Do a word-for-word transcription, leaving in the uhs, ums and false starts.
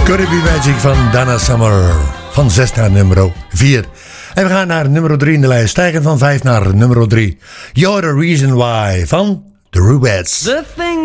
Could Be Magic van Donna Summer. Van zes naar nummer vier. En we gaan naar nummer drie in de lijst. Stijgen van vijf naar nummer drie. You're the Reason Why van The Rubettes. The thing